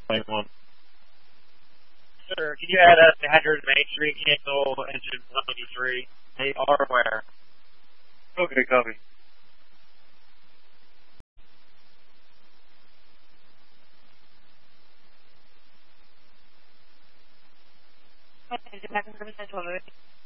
21. Sir, can you add us to 100 Main Street, cancel engine 183? They are aware. Okay, copy. Is it back in service at 12?